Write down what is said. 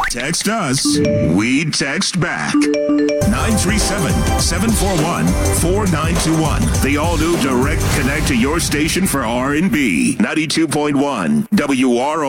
Text us. We text back. 937-741-4921. The all-new Direct Connect to your station for R&B. 92.1 WRO.